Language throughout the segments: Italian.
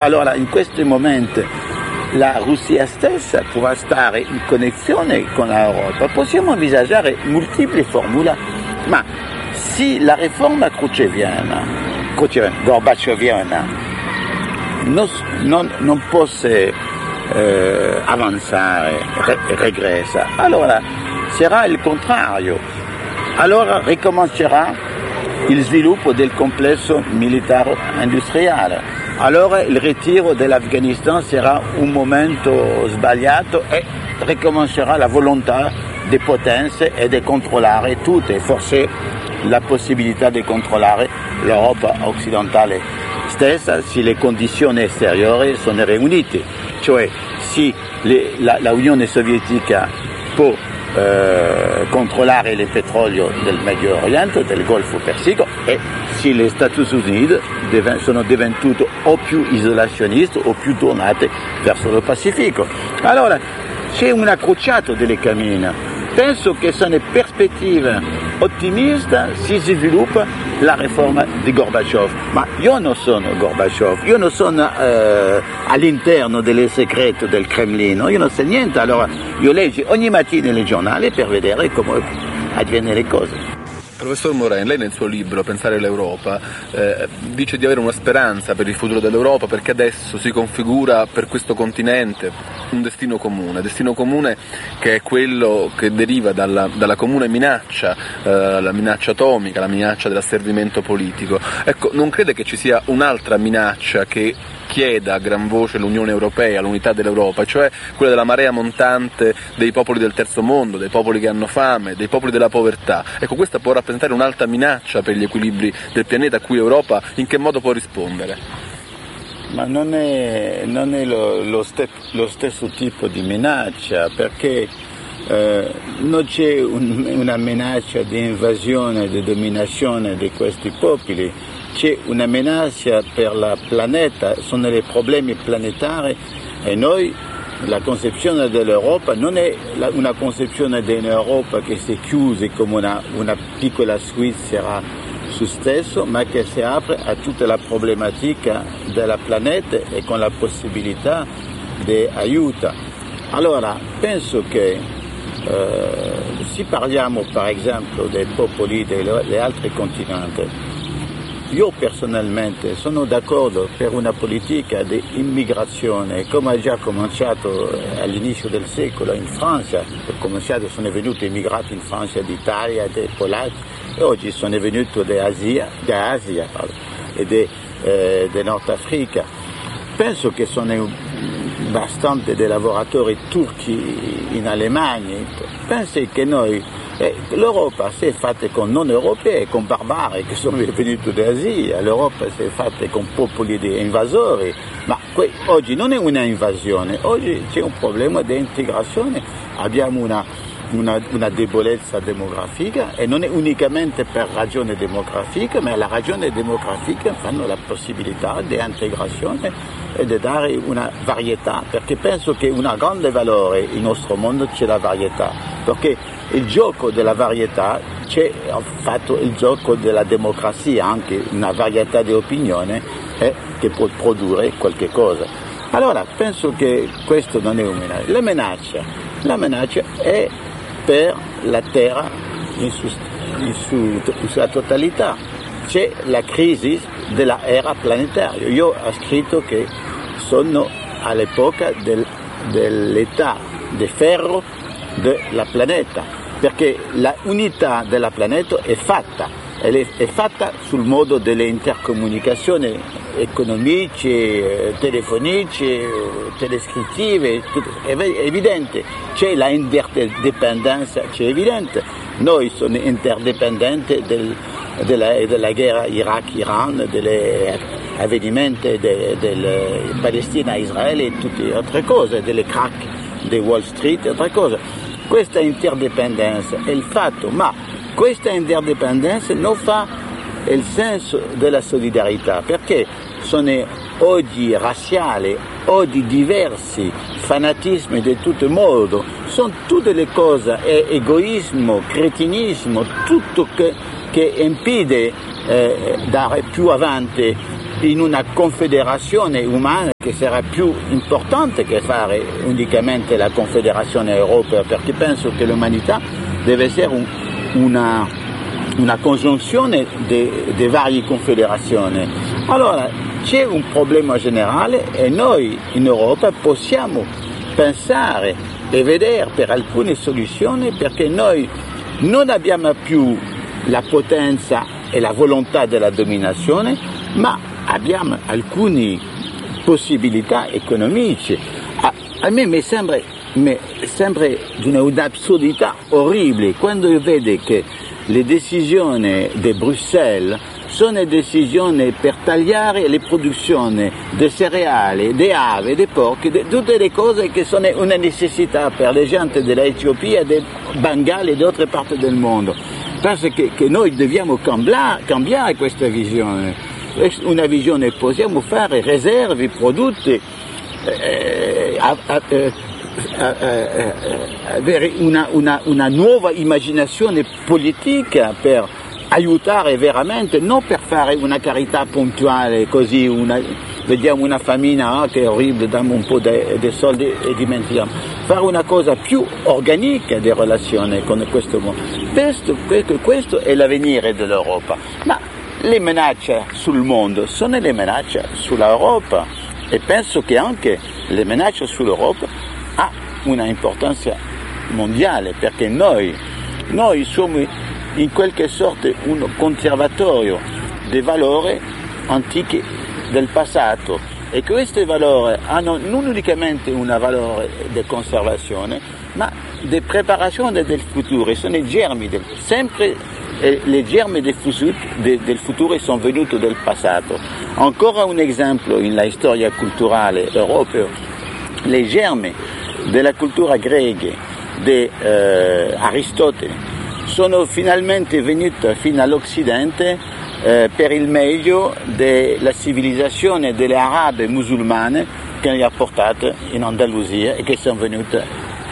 Allora in questo momento la Russia stessa potrà stare in connessione con l'Europa. Possiamo envisagare multipli formule, ma se la riforma gorbaciova non possa avanzare, regressa, allora sarà il contrario. Allora ricomincerà il sviluppo del complesso militare industriale. Allora il ritiro dell'Afghanistan sarà un momento sbagliato e ricomincerà la volontà di potenze e di controllare tutte, forse la possibilità di controllare l'Europa occidentale stessa se le condizioni esteriori sono riunite, cioè se la Unione Sovietica può controllare il petrolio del Medio Oriente, del Golfo Persico, e se gli Stati Uniti sono diventuti o più isolazionisti o più tornati verso il Pacifico. Allora c'è una crociata delle cammine. Penso che sono prospettive ottimiste se si sviluppa la riforma di Gorbaciov, ma io non sono Gorbaciov, io non sono all'interno delle segrete del Cremlino, io non so niente, allora io leggo ogni mattina nei giornali per vedere come avvengono le cose. Professor Morin, lei nel suo libro Pensare l'Europa dice di avere una speranza per il futuro dell'Europa perché adesso si configura per questo continente un destino comune che è quello che deriva dalla comune minaccia, la minaccia atomica, la minaccia dell'asservimento politico. Ecco, non crede che ci sia un'altra minaccia che chieda a gran voce l'Unione Europea, l'unità dell'Europa, cioè quella della marea montante dei popoli del terzo mondo, dei popoli che hanno fame, dei popoli della povertà? Ecco, questa può rappresentare un'alta minaccia per gli equilibri del pianeta a cui l'Europa in che modo può rispondere? Ma non è lo stesso tipo di minaccia, perché non c'è una minaccia di invasione, di dominazione di questi popoli, c'è una minaccia per il pianeta, sono dei problemi planetari e noi, la concezione dell'Europa non è una concezione di un'Europa che si chiude come una piccola Svizzera su stesso, ma che si apre a tutta la problematica della pianeta e con la possibilità di aiuto. Allora, penso che se parliamo per esempio dei popoli degli altri continenti, io personalmente sono d'accordo per una politica di immigrazione, come ha già cominciato all'inizio del secolo in Francia, sono venuti immigrati in Francia d'Italia, dei polacchi, e oggi sono venuti da Asia e di Nord Africa. Penso che sono bastante dei lavoratori turchi in Alemagna. Penso che l'Europa si è fatta con non europei, con barbari che sono venuti da Asia, l'Europa si è fatta con popoli di invasori, ma oggi non è una invasione, oggi c'è un problema di integrazione, abbiamo una debolezza demografica e non è unicamente per ragione demografica, ma la ragione demografica fanno la possibilità di integrazione e di dare una varietà, perché penso che un grande valore in nostro mondo c'è la varietà, perché il gioco della varietà c'è fatto il gioco della democrazia, anche una varietà di opinione che può produrre qualche cosa. Allora penso che questo non è una minaccia, la minaccia è per la Terra in sua totalità, c'è la crisi dell'era planetaria. Io ho scritto che sono all'epoca dell'età di ferro della pianeta, perché l'unità della pianeta è fatta sul modo delle intercomunicazioni economiche, telefoniche, telescrittive, è evidente, c'è la interdipendenza, c'è evidente, noi siamo interdipendenti della guerra Iraq-Iran, degli avvenimenti del Palestina-Israele e tutte le altre cose, delle crack di Wall Street e altre cose. Questa interdipendenza è il fatto, ma questa interdipendenza non fa il senso della solidarietà, perché sono oggi razziali, oggi diversi, fanatismi di tutto il mondo, sono tutte le cose, è egoismo, cretinismo, tutto che impede dare più avanti in una confederazione umana che sarà più importante che fare unicamente la confederazione europea, perché penso che l'umanità deve essere una congiunzione di varie confederazioni. Allora c'è un problema generale e noi in Europa possiamo pensare e vedere per alcune soluzioni, perché noi non abbiamo più la potenza e la volontà della dominazione, ma abbiamo alcune possibilità economiche. A me mi sembra di un'assurdità orribile quando io vedo che le decisioni di Bruxelles sono decisioni per tagliare le produzioni di cereali, di ave, di porci, di tutte le cose che sono una necessità per le gente dell'Etiopia, del Bengala e di altre parti del mondo. Penso che noi dobbiamo cambiare questa visione. Una visione, possiamo fare riserve, prodotti, avere una nuova immaginazione politica per aiutare veramente, non per fare una carità puntuale, così vediamo una famiglia che è orribile, diamo un po' di soldi e dimentichiamo. Fare una cosa più organica di relazione con questo mondo. Questo è l'avvenire dell'Europa. Ma le minacce sul mondo sono le minacce sull'Europa e penso che anche le minacce sull'Europa ha una importanza mondiale, perché noi siamo in qualche sorta un conservatorio dei valori antichi del passato, e questi valori hanno non unicamente un valore di conservazione, ma di preparazione del futuro. Sono i germi, sempre le germi del futuro sono venuti dal passato. Ancora un esempio nella storia culturale europea: le germi della cultura greca di Aristotele sono finalmente venuti fino all'Occidente per il meglio della civilizzazione delle arabe musulmane che li ha portate in Andalusia e che sono venute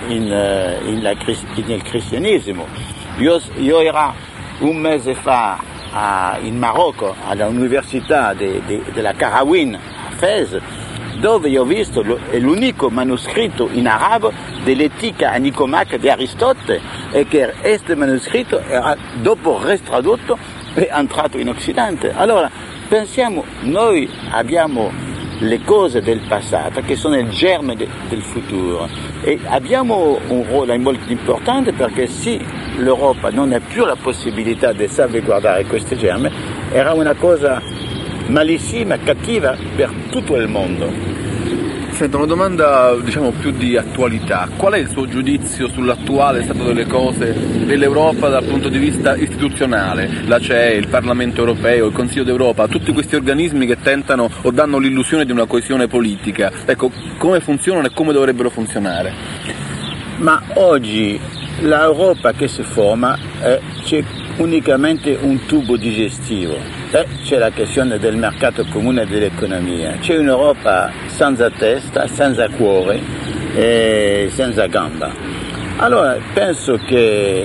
nel cristianesimo. Io ero un mese fa in Marocco all'università della Qarawin a Fez, dove io ho visto l'unico manoscritto in arabo dell'Etica a Nicomache di Aristotele, e che questo manoscritto era dopo restradotto e entrato in Occidente. Allora pensiamo, noi abbiamo le cose del passato che sono il germe del futuro e abbiamo un ruolo molto importante, perché se l'Europa non ha più la possibilità di salvaguardare questo germe, era una cosa malissima, cattiva per tutto il mondo. Senta, una domanda più di attualità. Qual è il suo giudizio sull'attuale stato delle cose dell'Europa dal punto di vista istituzionale? La CE, il Parlamento europeo, il Consiglio d'Europa, tutti questi organismi che tentano o danno l'illusione di una coesione politica. Ecco, come funzionano e come dovrebbero funzionare? Ma oggi l'Europa che si forma c'è unicamente un tubo digestivo. C'è la questione del mercato comune dell'economia, c'è un'Europa senza testa, senza cuore e senza gamba. Allora penso che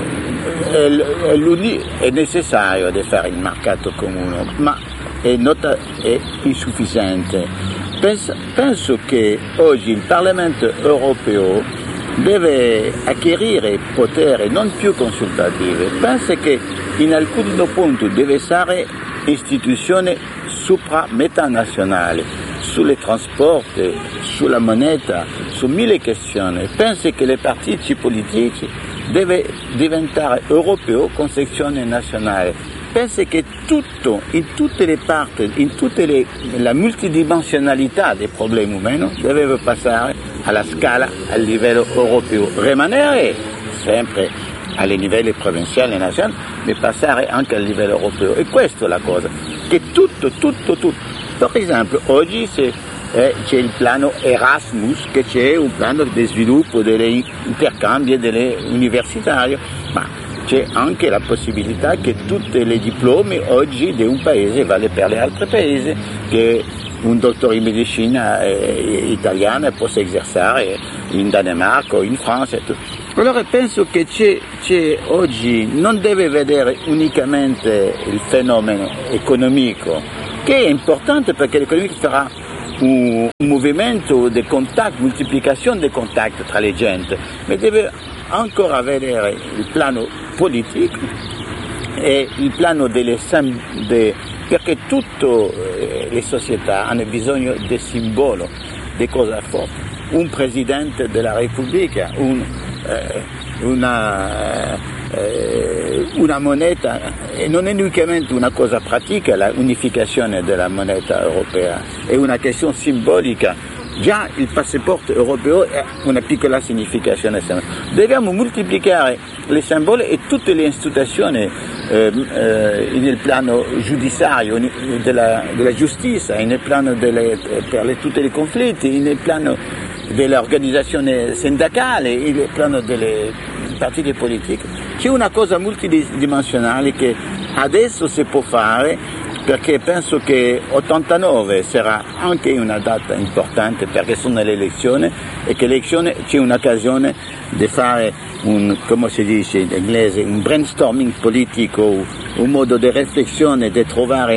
è necessario di fare il mercato comune, ma è insufficiente. Penso che oggi il Parlamento europeo deve acquisire potere non più consultative. Penso che in alcuni punti deve essere istituzione metanazionale, sulle trasporti, sulla moneta, su mille questioni. Penso che i partiti politici devono diventare europei con sezione nazionale. Penso che tutto, in tutte le parti, la multidimensionalità dei problemi umani deve passare alla scala, al livello europeo, rimanere sempre a livelli provinciali e nazionali, ma passare anche a livello europeo. E questa è la cosa, che tutto. Per esempio, oggi c'è il piano Erasmus, che c'è un piano di sviluppo degli intercambi delle universitarie, ma c'è anche la possibilità che tutti i diplomi oggi di un paese vale per gli altri paesi, che un dottore in medicina italiana possa esercitare in Danimarca o in Francia. Allora penso che c'è oggi non deve vedere unicamente il fenomeno economico che è importante perché l'economia farà un movimento di contatto, moltiplicazione dei contatti tra le gente, ma deve ancora vedere il piano politico e il piano perché tutte le società hanno bisogno di simbolo, di cosa forte. Un presidente della Repubblica, una moneta, e non è unicamente una cosa pratica, la unificazione della moneta europea, è una questione simbolica. Già il passaporto europeo ha una piccola significazione. Dobbiamo moltiplicare le simboli e tutte le istituzioni nel piano giudiziario, della giustizia, nel piano per tutti i conflitti, nel piano dell'organizzazione sindacale, nel piano delle partiti politici. C'è una cosa multidimensionale che adesso si può fare, perché penso che 89 sarà anche una data importante perché sono le elezioni e che l'elezione c'è un'occasione di fare come si dice in inglese, un brainstorming politico, un modo di riflessione, di trovare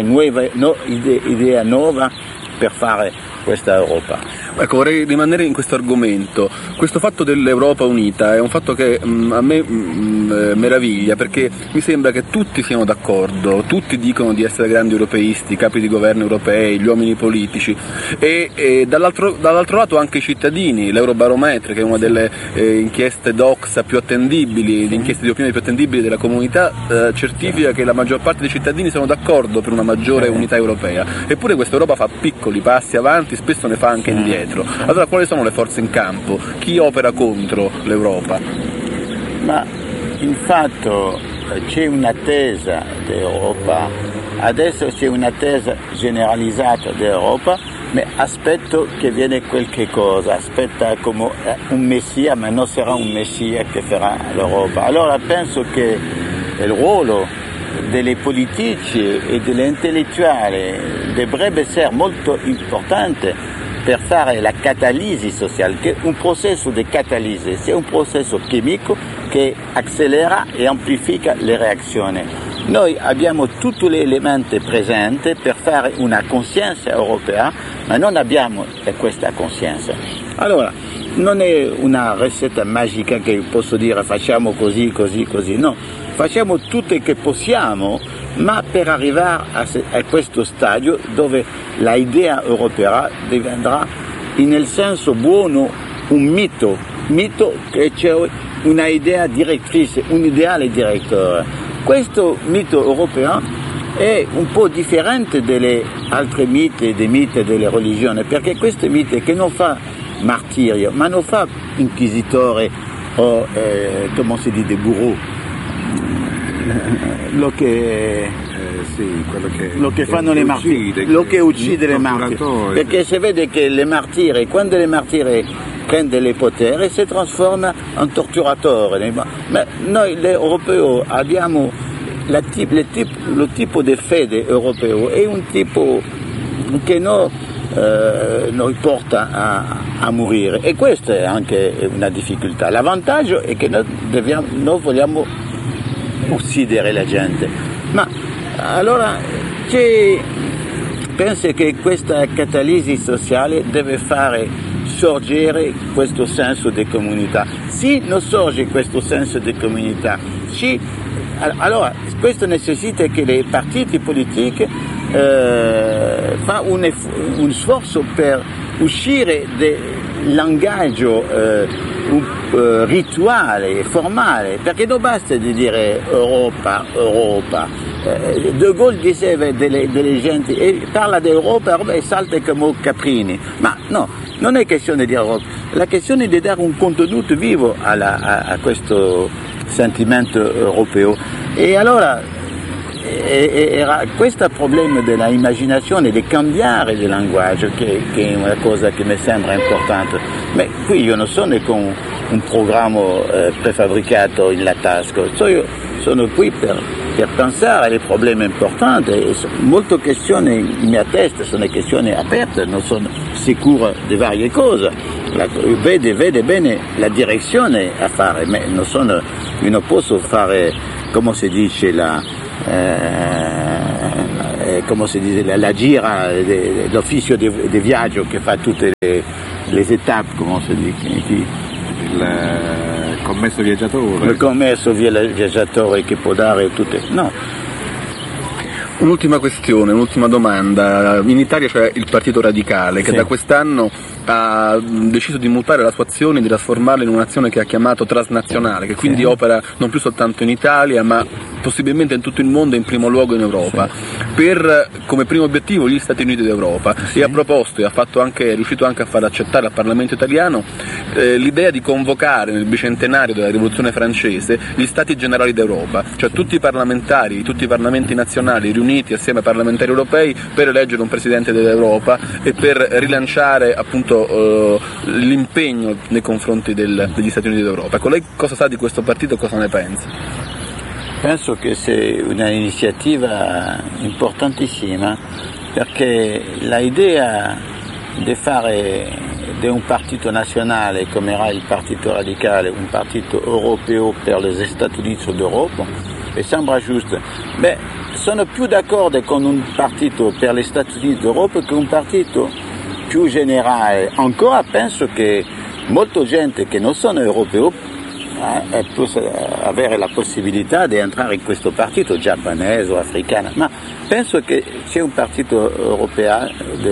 idee nuove per fare questa Europa. Ecco, vorrei rimanere in questo argomento. Questo fatto dell'Europa unita è un fatto che a me meraviglia, perché mi sembra che tutti siano d'accordo, tutti dicono di essere grandi europeisti, capi di governo europei, gli uomini politici e dall'altro lato anche i cittadini. L'Eurobarometro, che è una delle inchieste Doxa più attendibili, le inchieste di opinione più attendibili della comunità, certifica che la maggior parte dei cittadini sono d'accordo per una maggiore unità europea. Eppure questa Europa fa piccoli passi avanti, spesso ne fa anche indietro. Allora quali sono le forze in campo? Chi opera contro l'Europa? Ma in fatto c'è un'attesa d'Europa, adesso c'è un'attesa generalizzata d'Europa, ma aspetto che viene qualche cosa, aspetta come un messia, ma non sarà un messia che farà l'Europa. Allora penso che il ruolo delle politici e degli intellettuali dovrebbe essere molto importante per fare la catalisi sociale, che è un processo di catalisi, è un processo chimico che accelera e amplifica le reazioni. Noi abbiamo tutti gli elementi presenti per fare una coscienza europea, ma non abbiamo questa coscienza. Allora, non è una ricetta magica che posso dire facciamo così, così, così, no. Facciamo tutto che possiamo, ma per arrivare a questo stadio dove l'idea europea diventerà, nel senso buono, un mito che c'è una idea direttrice, un ideale direttore. Questo mito europeo è un po' differente delle altre miti, dei miti delle religioni, perché questo mito che non fa martirio, ma non fa inquisitore o, come si dice, guru. Lo che fanno le martiri, lo che uccide le martiri, perché si vede che le martiri, quando le martiri prende il potere, si trasforma in torturatore. Ma noi europei abbiamo lo tipo di fede europeo, è un tipo che non porta a morire, e questa è anche una difficoltà. L'avvantaggio è che noi vogliamo uccidere la gente, ma allora penso che questa catalisi sociale deve fare sorgere questo senso di comunità. Se non sorge questo senso di comunità, allora questo necessita che i partiti politici fa un sforzo per uscire dal linguaggio rituale, formale, perché non basta di dire Europa. De Gaulle diceva delle gente, e parla di Europa e salta come caprini, ma no, non è questione di Europa, la questione è di dare un contenuto vivo a questo sentimento europeo. E allora era questo problema della immaginazione, di cambiare il linguaggio, che è una cosa che mi sembra importante. Ma qui io non sono con un programma prefabbricato in la tasca, io sono qui per pensare ai problemi importanti, e molte questioni in mia testa sono questioni aperte, non sono sicuro di varie cose, vede bene la direzione a fare, ma non posso fare, come si dice, come si dice, la gira, l'ufficio di viaggio che fa tutte le tappe, come si dice. Il commesso viaggiatore. Il commesso viaggiatore che può dare tutte. No. Un'ultima questione, un'ultima domanda. In Italia c'è il Partito Radicale che da quest'anno ha deciso di mutare la sua azione, di trasformarla in un'azione che ha chiamato transnazionale, che quindi opera non più soltanto in Italia ma possibilmente in tutto il mondo e in primo luogo in Europa, per come primo obiettivo gli Stati Uniti d'Europa, e ha proposto e è riuscito anche a far accettare al Parlamento italiano l'idea di convocare nel bicentenario della Rivoluzione francese gli Stati Generali d'Europa, cioè tutti i parlamentari, tutti i parlamenti nazionali riuniti assieme ai parlamentari europei per eleggere un Presidente dell'Europa e per rilanciare appunto l'impegno nei confronti degli Stati Uniti d'Europa. Ecco, lei cosa sa di questo partito e cosa ne pensa? Penso che sia un'iniziativa importantissima, perché l'idea di fare di un partito nazionale come era il Partito Radicale, un partito europeo per gli Stati Uniti d'Europa, mi sembra giusto. Sono più d'accordo con un partito per gli Stati Uniti d'Europa che un partito più generale. Ancora penso che molta gente che non sono europei può avere la possibilità di entrare in questo partito giapponese o africano, ma penso che c'è un partito europeano,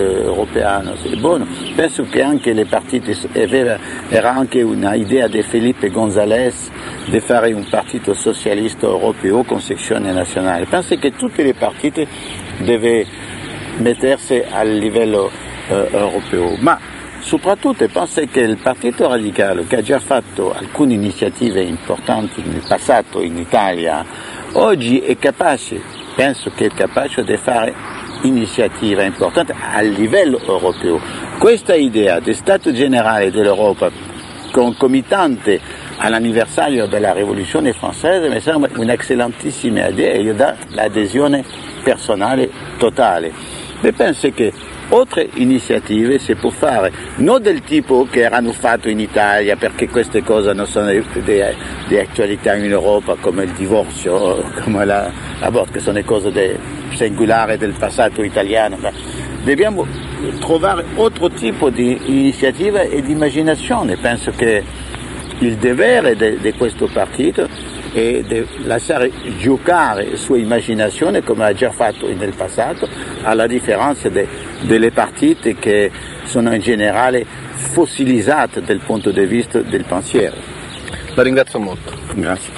è buono. Penso che anche le partiti, era anche un'idea di Felipe González di fare un partito socialista europeo con sezione nazionale. Penso che tutte le partite devono mettersi a livello europeo, ma soprattutto penso che il Partito Radicale, che ha già fatto alcune iniziative importanti nel passato in Italia, oggi penso che è capace di fare iniziative importanti a livello europeo. Questa idea di Stato Generale dell'Europa concomitante all'anniversario della Rivoluzione Francese mi sembra un'eccellentissima idea e io do l'adesione personale totale. E penso che altre iniziative si può fare, non del tipo che erano fatte in Italia, perché queste cose non sono di attualità in Europa, come il divorzio, come l'aborto, che sono cose singolari del passato italiano. Ma dobbiamo trovare altro tipo di iniziativa e di immaginazione. Penso che il dovere di questo partito e di lasciare giocare sua immaginazione come ha già fatto nel passato, alla differenza delle partite che sono in generale fossilizzate dal punto di vista del pensiero. La ringrazio molto. Grazie.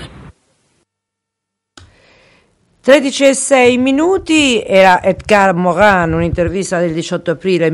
13:06 era Edgar Morin, un'intervista del 18 aprile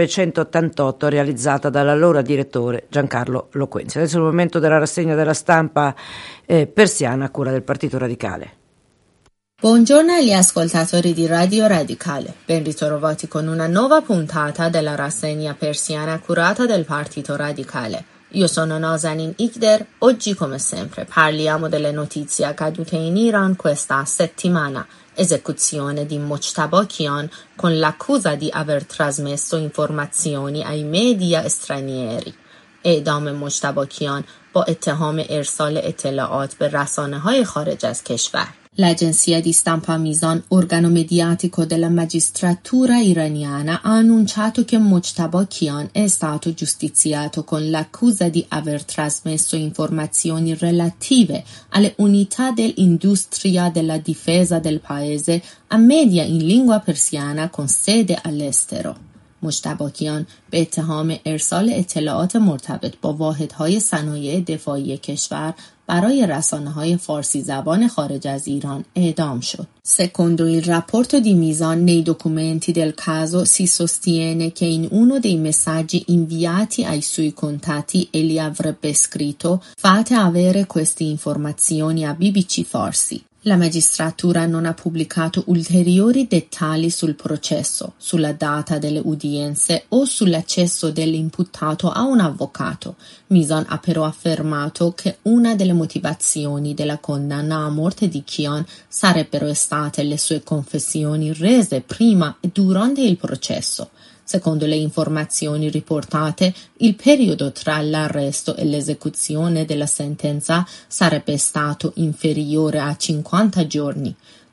1988 realizzata dall'allora direttore Giancarlo Loquenzi. Adesso è il momento della rassegna della stampa persiana a cura del Partito Radicale. Buongiorno agli ascoltatori di Radio Radicale, ben ritrovati con una nuova puntata della rassegna persiana curata del Partito Radicale. Io sono Nazanin Ikder, oggi come sempre parliamo delle notizie accadute in Iran questa settimana. Esecuzione di Mojtaba Kian con l'accusa di aver trasmesso informazioni ai media stranieri. اعدام مجتبی کیان با اتهام ارسال اطلاعات به رسانه‌های خارج از کشور. L'agenzia di stampa Mizan, organo mediatico della magistratura iraniana, ha annunciato che Mojtaba Kian è stato giustiziato con l'accusa di aver trasmesso informazioni relative alle unità dell'industria della difesa del paese a media in lingua persiana con sede all'estero. مجتبی کیان به اتهام ارسال اطلاعات مرتبط با واحدهای صنایع دفاعی کشور برای رسانه‌های فارسی زبان خارج از Iran اعدام شد. Secondo il rapporto di Mizan, nei documenti del caso si sostiene che in uno dei messaggi inviati ai suoi contatti egli avrebbe scritto «Fate avere queste informazioni a BBC Farsi». La magistratura non ha pubblicato ulteriori dettagli sul processo, sulla data delle udienze o sull'accesso dell'imputato a un avvocato. Mizan ha però affermato che una delle motivazioni della condanna a morte di Kian sarebbero state le sue confessioni rese prima e durante il processo. Secondo le informazioni riportate, il periodo tra l'arresto e l'esecuzione della sentenza sarebbe stato inferiore a 50 giorni.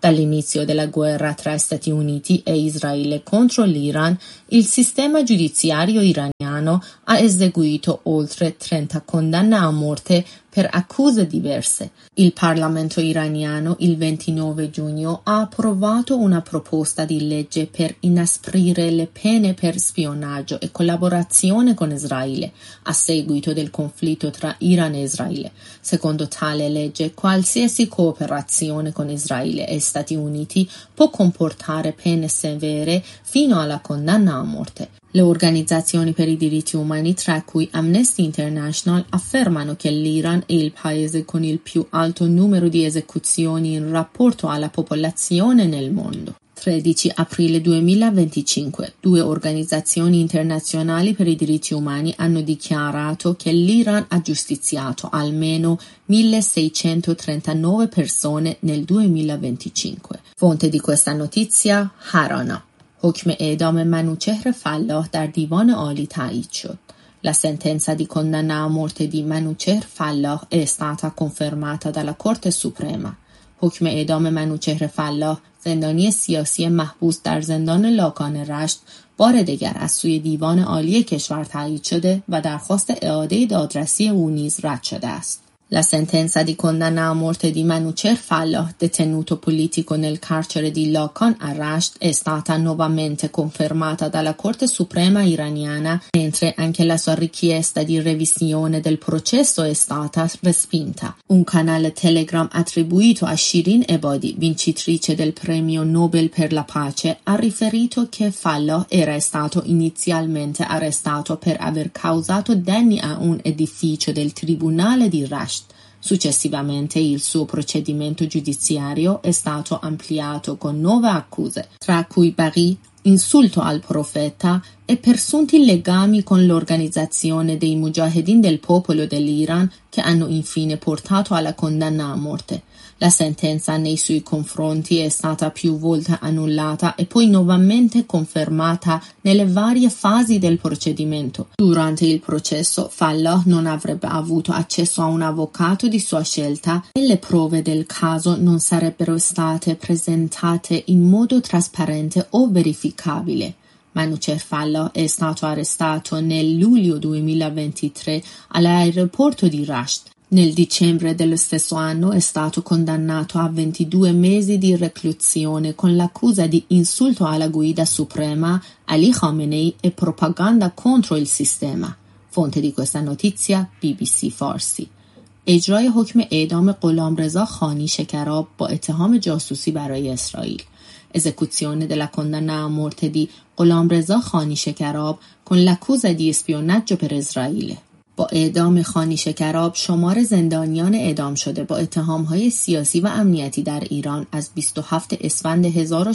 Dall'inizio della guerra tra Stati Uniti e Israele contro l'Iran, il sistema giudiziario iraniano ha eseguito oltre 30 condanne a morte per accuse diverse. Il Parlamento iraniano il 29 giugno ha approvato una proposta di legge per inasprire le pene per spionaggio e collaborazione con Israele a seguito del conflitto tra Iran e Israele. Secondo tale legge, qualsiasi cooperazione con Israele e Stati Uniti può comportare pene severe fino alla condanna a morte. Le organizzazioni per i diritti umani, tra cui Amnesty International, affermano che l'Iran è il paese con il più alto numero di esecuzioni in rapporto alla popolazione nel mondo. 13 aprile 2025, 2 organizzazioni internazionali per i diritti umani hanno dichiarato che l'Iran ha giustiziato almeno 1639 persone nel 2025. Fonte di questa notizia, Harana. حکم اعدام منوچهر فلاح در دیوان عالی تایید شد. La sentenza di condanna a morte di Manouchehr Fallah è stata confermata dalla Corte Suprema. حکم اعدام منوچهر فلاح، زندانی سیاسی محبوس در زندان لاکان رشت، بار دیگر از سوی دیوان عالی کشور تایید شده و درخواست اعاده دادرسی او نیز رد شده است. La sentenza di condanna a morte di Manouchehr Fallah, detenuto politico nel carcere di Lakan a Rasht, è stata nuovamente confermata dalla Corte Suprema iraniana, mentre anche la sua richiesta di revisione del processo è stata respinta. Un canale Telegram attribuito a Shirin Ebadi, vincitrice del premio Nobel per la pace, ha riferito che Fallah era stato inizialmente arrestato per aver causato danni a un edificio del tribunale di Rasht. Successivamente il suo procedimento giudiziario è stato ampliato con 9 accuse, tra cui Baghi, insulto al profeta e presunti legami con l'organizzazione dei Mujahedin del popolo dell'Iran, che hanno infine portato alla condanna a morte. La sentenza nei suoi confronti è stata più volte annullata e poi nuovamente confermata nelle varie fasi del procedimento. Durante il processo, Fallah non avrebbe avuto accesso a un avvocato di sua scelta e le prove del caso non sarebbero state presentate in modo trasparente o verificabile. Manouchehr Fallah è stato arrestato nel luglio 2023 all'aeroporto di Rasht. Nel dicembre dello stesso anno è stato condannato a 22 mesi di reclusione con l'accusa di insulto alla guida suprema, Ali Khamenei, e propaganda contro il sistema. Fonte di questa notizia, BBC Farsi. اجرای حکم اعدام غلامرضا خانی شکراب با اتهام جاسوسی برای اسرائیل. Esecuzione della condanna a morte di غلامرضا خانی شکراب con l'accusa di spionaggio per Israele. با اعدام خانی شکراب، شمار زندانیان اعدام شده با اتهام‌های سیاسی و امنیتی در ایران از 27 اسفند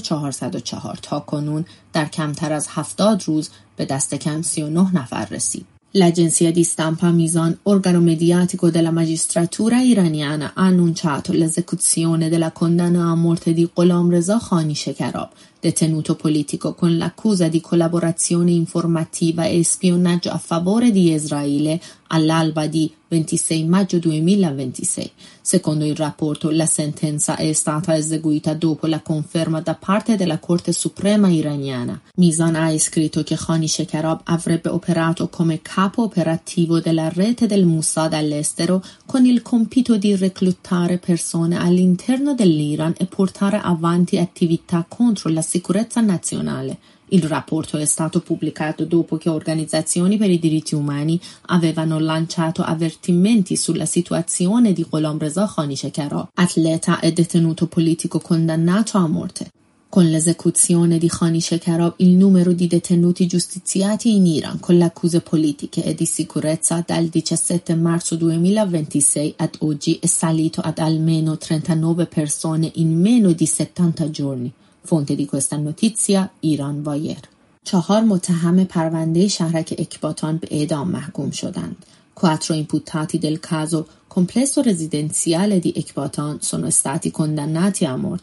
1404 تا کنون در کمتر از 70 روز به دست کم 39 نفر رسید. L'agenzia di stampa Mizan, organo mediatico della magistratura iraniana, ha annunciato l'esecuzione della condanna a morte di Gholamreza Khani Shekarab, detenuto politico con l'accusa di collaborazione informativa e spionaggio a favore di Israele all'alba di 26 maggio 2026. Secondo il rapporto, la sentenza è stata eseguita dopo la conferma da parte della Corte Suprema iraniana. Mizan ha scritto che Khani Shekarab avrebbe operato come capo operativo della rete del Mossad all'estero con il compito di reclutare persone all'interno dell'Iran e portare avanti attività contro la sicurezza nazionale. Il rapporto è stato pubblicato dopo che organizzazioni per i diritti umani avevano lanciato avvertimenti sulla situazione di Gholamreza Khani Shekarab, atleta e detenuto politico condannato a morte. Con l'esecuzione di Khani Shekarab, il numero di detenuti giustiziati in Iran con le accuse politiche e di sicurezza dal 17 marzo 2026 ad oggi è salito ad almeno 39 persone in meno di 70 giorni. fonte di questa notizia ایران وایر. 4 متهم پرونده شهرک اکباتان به اعدام محکوم شدند. 4 imputati del caso complesso residenziale di Ekbatan sono stati condannati a morte.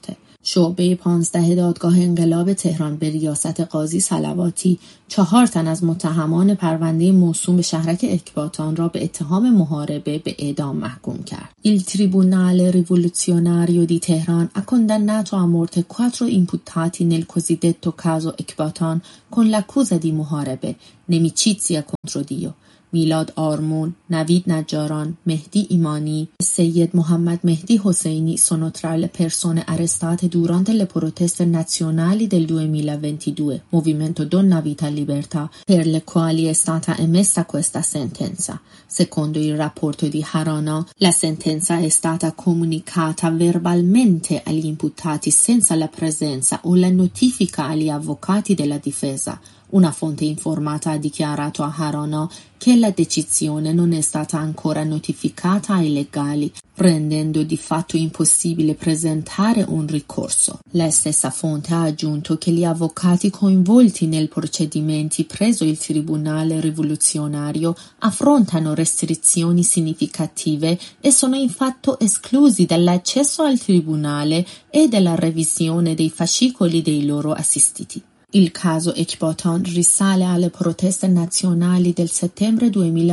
شعبه 15 دادگاه انقلاب تهران به ریاست قاضی صلواتی 4 تن از متهمان پرونده موسوم به شهرک اکباتان را به اتهام محاربه به اعدام محکوم کرد. Il Tribunale Rivoluzionario di Teheran ha condannato a morte 4 imputati nel cosiddetto caso Ekbatan con l'accusa di muharebe, nemicizia contro Dio. میلاد آرمون، نوید نجاران، مهدی ایمانی, Syed Mohammad Mehdi Hosseini sono tra le persone arrestate durante le proteste nazionali del 2022, Movimento Donna Vita Libertà, per le quali è stata emessa questa sentenza. Secondo il rapporto di Harana, la sentenza è stata comunicata verbalmente agli imputati senza la presenza o la notifica agli avvocati della difesa. Una fonte informata ha dichiarato a Harana che la decisione non è stata ancora notificata ai legali, rendendo di fatto impossibile presentare un ricorso. La stessa fonte ha aggiunto che gli avvocati coinvolti nel procedimento presso il Tribunale Rivoluzionario affrontano restrizioni significative e sono infatti esclusi dall'accesso al tribunale e dalla revisione dei fascicoli dei loro assistiti. Il caso Ekbatan risale alle proteste nazionali del settembre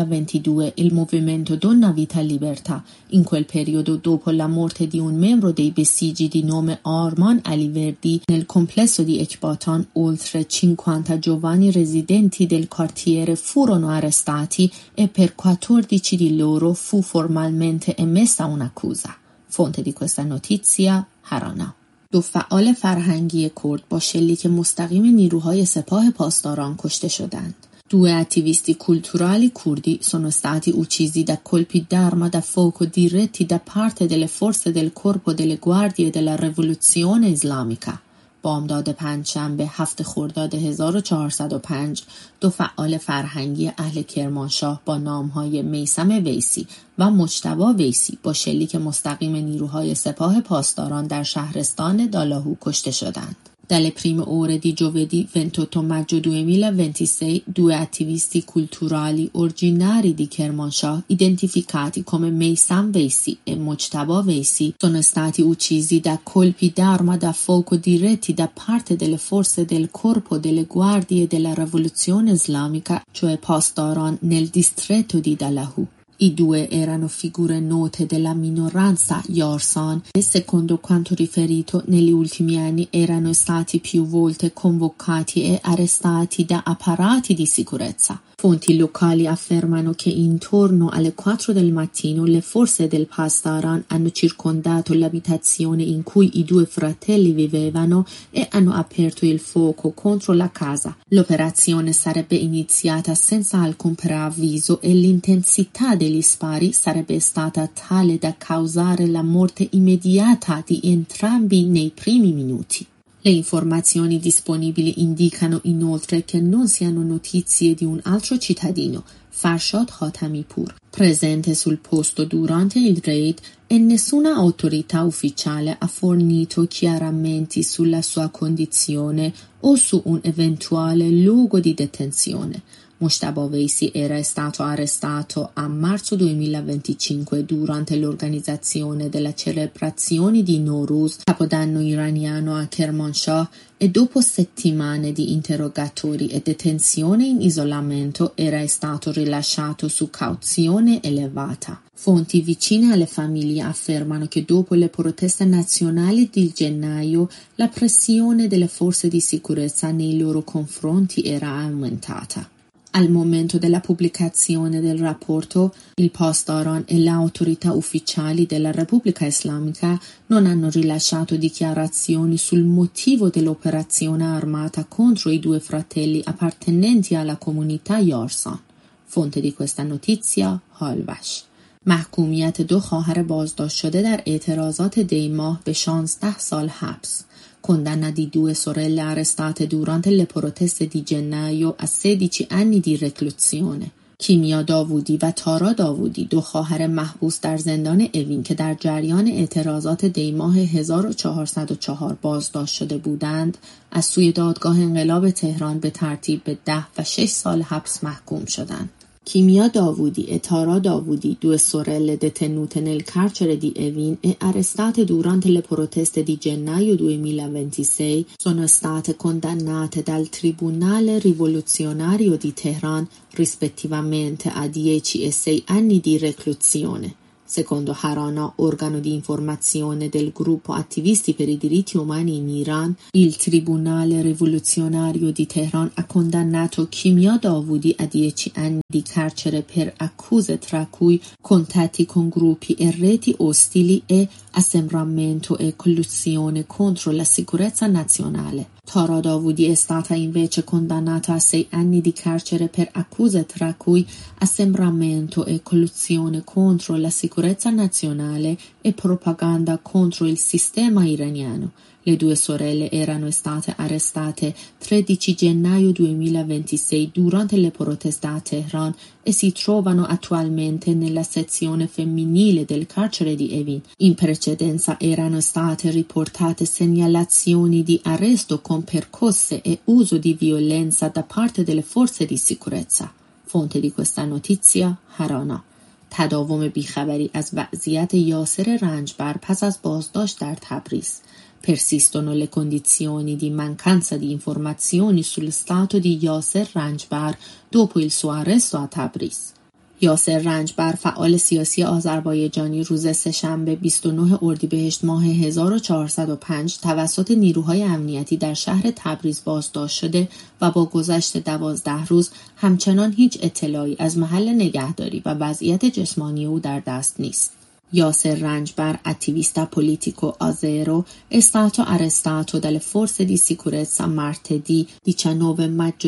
2022, il movimento Donna Vita Libertà. In quel periodo, dopo la morte di un membro dei Besigi di nome Arman Aliverdi, nel complesso di Ekbatan, oltre 50 giovani residenti del quartiere furono arrestati e per 14 di loro fu formalmente emessa un'accusa. Fonte di questa notizia, Harana. 2 فعال فرهنگی کرد با شلیک مستقیم نیروهای سپاه پاسداران کشته شدند. 2 attivisti culturali kurdi sono stati uccisi da colpi d'arma da fuoco diretti da parte delle forze del Corpo delle Guardie della Rivoluzione Islamica. بامداد پنجشنبه 7 خرداد 1405 2 فعال فرهنگی اهل کرمانشاه با نامهای میثم ویسی و مجتبی ویسی با شلیک مستقیم نیروهای سپاه پاسداران در شهرستان دالاهو کشته شدند. Dalle prime ore di giovedì 28 maggio 2026, 2 attivisti culturali originari di Kermanshah, identificati come Meysam Veisi e Mojtaba Veisi, sono stati uccisi da colpi d'arma da fuoco diretti da parte delle forze del Corpo delle Guardie della Rivoluzione Islamica, cioè Pasdaran, nel distretto di Dalahu. I 2 erano figure note della minoranza Yarsan e, secondo quanto riferito, negli ultimi anni erano stati più volte convocati e arrestati da apparati di sicurezza. Fonti locali affermano che intorno alle 4 del mattino le forze del Pasdaran hanno circondato l'abitazione in cui i 2 fratelli vivevano e hanno aperto il fuoco contro la casa. L'operazione sarebbe iniziata senza alcun preavviso e l'intensità degli spari sarebbe stata tale da causare la morte immediata di entrambi nei primi minuti. Le informazioni disponibili indicano inoltre che non si hanno notizie di un altro cittadino, Farshad Khatamipur, presente sul posto durante il raid e nessuna autorità ufficiale ha fornito chiarimenti sulla sua condizione o su un eventuale luogo di detenzione. Mojtaba Veisi era stato arrestato a marzo 2025 durante l'organizzazione della celebrazione di Nowruz, capodanno iraniano a Kermanshah, e dopo settimane di interrogatori e detenzione in isolamento era stato rilasciato su cauzione elevata. Fonti vicine alle famiglie affermano che dopo le proteste nazionali di gennaio la pressione delle forze di sicurezza nei loro confronti era aumentata. Al momento della pubblicazione del rapporto, il Pasdaran e le autorità ufficiali della Repubblica Islamica non hanno rilasciato dichiarazioni sul motivo dell'operazione armata contro i 2 fratelli appartenenti alla comunità Yarsan. Fonte di questa notizia، هالوش. محکومیت 2 خواهر بازداشت شده در اعتراضات دی ماه به 16 سال حبس. Condanna di 2 sorelle arrestate durante le proteste di gennaio a 16 anni di reclusione. کیمیا داوودی و تارا داوودی 2 خواهر محبوس در زندان اوین که در جریان اعتراضات دی ماه 1404 بازداشت شده بودند، از سوی دادگاه انقلاب تهران به ترتیب به 10 و 6 سال حبس محکوم شدند. Kimia Davudi e Tara Davudi, due sorelle detenute nel carcere di Evin e arrestate durante le proteste di gennaio 2026, sono state condannate dal Tribunale Rivoluzionario di Teheran rispettivamente a 10 e 6 anni di reclusione. Secondo Harana, organo di informazione del gruppo attivisti per i diritti umani in Iran, il Tribunale Rivoluzionario di Teheran ha condannato Kimia Davudi a 10 anni di carcere per accuse tra cui contatti con gruppi e reti ostili e assembramento e collusione contro la sicurezza nazionale. Tara Davudi è stata invece condannata a 6 anni di carcere per accuse tra cui assembramento e collusione contro la sicurezza nazionale e propaganda contro il sistema iraniano. Le due sorelle erano state arrestate 13 gennaio 2026 durante le proteste a Teheran e si trovano attualmente nella sezione femminile del carcere di Evin. In precedenza erano state riportate segnalazioni di arresto con percosse e uso di violenza da parte delle forze di sicurezza. Fonte di questa notizia, Harana. تداوم بیخبری از وضعیت یاسر رنجبر پس از بازداشت در تبریز. Persistono le condizioni di mancanza di informazioni sul stato di Yasser Ranjbar dopo il suo arresto a Tabriz. یاسر رنجبر فعال سیاسی آذربایجانی روز سه‌شنبه 29 اردیبهشت ماه 1405 توسط نیروهای امنیتی در شهر تبریز بازداشت شده و با گذشت 12 روز همچنان hich اطلاعی از محل نگهداری و وضعیت جسمانی او در دست نیست. Yasser Ranjbar, attivista politico azero, è stato arrestato dalle forze di sicurezza martedì 19 maggio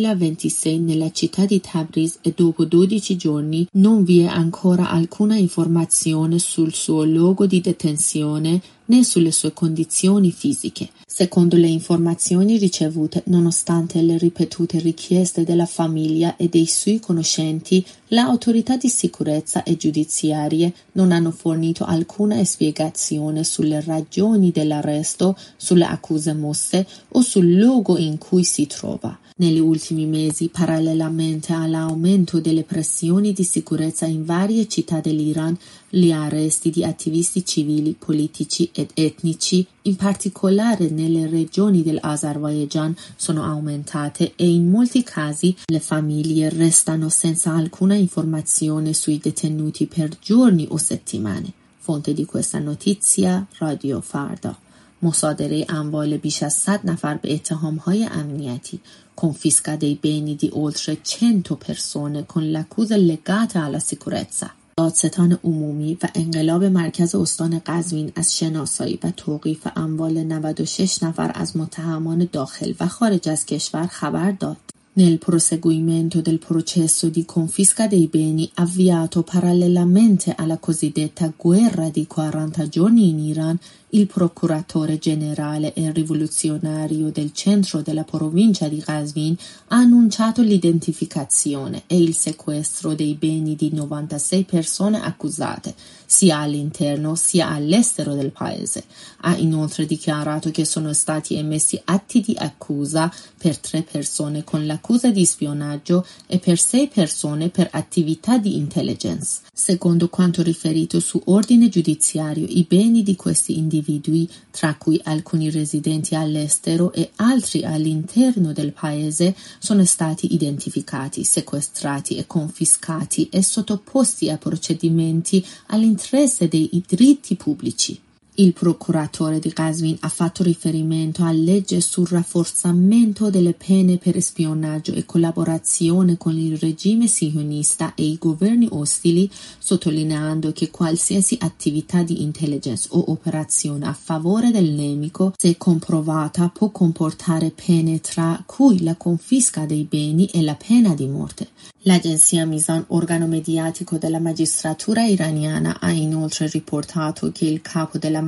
2026 nella città di Tabriz e dopo 12 giorni non vi è ancora alcuna informazione sul suo luogo di detenzione né sulle sue condizioni fisiche. Secondo le informazioni ricevute, nonostante le ripetute richieste della famiglia e dei suoi conoscenti, le autorità di sicurezza e giudiziarie non hanno fornito alcuna spiegazione sulle ragioni dell'arresto, sulle accuse mosse o sul luogo in cui si trova. Negli ultimi mesi, parallelamente all'aumento delle pressioni di sicurezza in varie città dell'Iran, gli arresti di attivisti civili, politici ed etnici, in particolare nelle regioni dell'Azerbaijan, sono aumentate e in molti casi le famiglie restano senza alcuna informazione sui detenuti per giorni o settimane. Fonte di questa notizia, Radio Farda. مصادره اموال بیش از 100 نفر به اتهام‌های امنیتی، confisca dei beni di oltre 100 persone con l'accusa legata alla sicurezza. دادستان عمومی و انقلاب مرکز استان قزوین از شناسایی و توقیف اموال 96 نفر از متهمان داخل و خارج از کشور خبر داد. Nel proseguimento del processo di confisca dei beni avviato parallelamente alla cosiddetta guerra di 40 giorni in Iran, il procuratore generale e rivoluzionario del centro della provincia di Qazvin ha annunciato l'identificazione e il sequestro dei beni di 96 persone accusate, sia all'interno sia all'estero del paese. Ha inoltre dichiarato che sono stati emessi atti di accusa per 3 persone con l'accusa di spionaggio e per 6 persone per attività di intelligence. Secondo quanto riferito su ordine giudiziario, i beni di questi individui, tra cui alcuni residenti all'estero e altri all'interno del paese, sono stati identificati, sequestrati e confiscati e sottoposti a procedimenti all'interesse dei diritti pubblici. Il procuratore di Qazvin ha fatto riferimento a legge sul rafforzamento delle pene per spionaggio e collaborazione con il regime sionista e i governi ostili, sottolineando che qualsiasi attività di intelligence o operazione a favore del nemico, se comprovata, può comportare pene tra cui la confisca dei beni e la pena di morte. L'agenzia Mizan, organo mediatico della magistratura iraniana, ha inoltre riportato che il capo della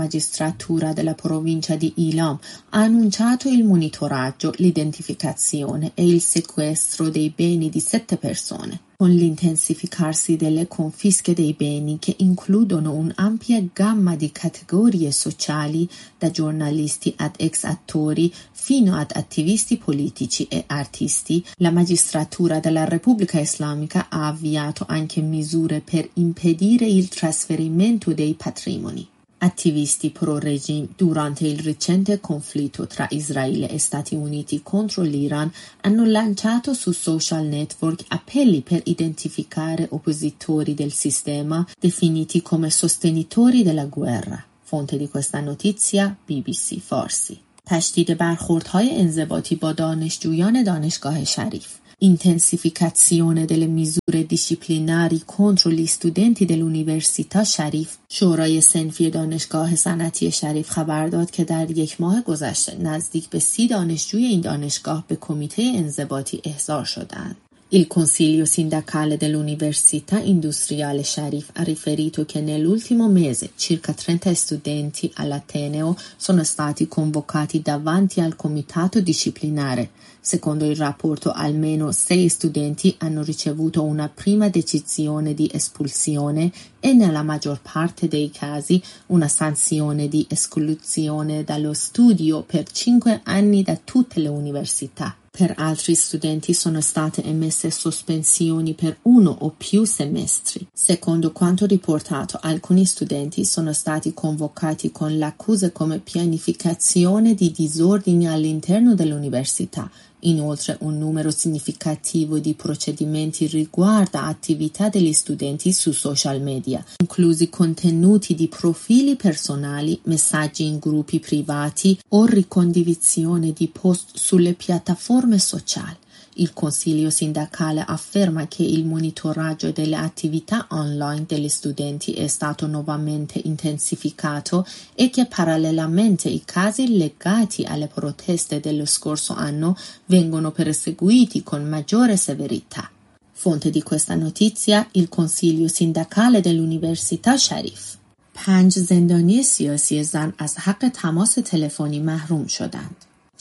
magistratura della provincia di Ilam ha annunciato il monitoraggio, l'identificazione e il sequestro dei beni di 7 persone. Con l'intensificarsi delle confische dei beni, che includono un'ampia gamma di categorie sociali, da giornalisti ad ex attori fino ad attivisti politici e artisti, la magistratura della Repubblica Islamica ha avviato anche misure per impedire il trasferimento dei patrimoni. Attivisti pro-regime durante il recente conflitto tra Israele e Stati Uniti contro l'Iran hanno lanciato su social network appelli per identificare oppositori del sistema definiti come sostenitori della guerra. Fonte di questa notizia BBC فارسی. تشدید برخوردهای انضباطی با دانشجویان دانشگاه شریف. Intensificazione delle misure disciplinari contro gli studenti dell'Università شریف. شورای صنفی دانشگاه صنعتی شریف خبر داد که در یک ماه گذشته نزدیک به 30 دانشجوی این دانشگاه به کمیته انضباطی احضار شدند. Il Consiglio sindacale dell'Università Industriale Sharif ha riferito che nell'ultimo mese circa 30 studenti all'Ateneo sono stati convocati davanti al comitato disciplinare. Secondo il rapporto, almeno 6 studenti hanno ricevuto una prima decisione di espulsione e nella maggior parte dei casi una sanzione di esclusione dallo studio per 5 anni da tutte le università. Per altri studenti sono state emesse sospensioni per 1 o più semestri. Secondo quanto riportato, alcuni studenti sono stati convocati con l'accuse come pianificazione di disordini all'interno dell'università. Inoltre, un numero significativo di procedimenti riguarda attività degli studenti su social media, inclusi contenuti di profili personali, messaggi in gruppi privati o ricondivisione di post sulle piattaforme sociali. Il Consiglio sindacale afferma che il monitoraggio delle attività online degli studenti è stato nuovamente intensificato e che parallelamente i casi legati alle proteste dello scorso anno vengono perseguiti con maggiore severità. Fonte di questa notizia, il Consiglio sindacale dell'Università شریف. 5 زندانی سیاسی زن از حق تماس تلفنی محروم شدند.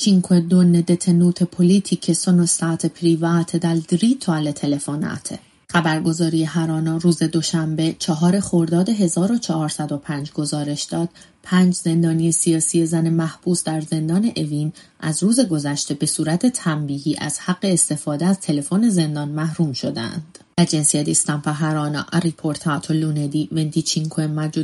5 donne detenute politiche sono state private dal diritto alle telefonate. خبرگزاری هرانا روز دوشنبه 4 خرداد 1405 گزارش داد 5 زندانی سیاسی زن محبوس در زندان اوین از روز گذشته به صورت تنبیهی از حق استفاده از تلفن زندان محروم شدند. L'agenzia di stampa Harana ha riportato lunedì 25 maggio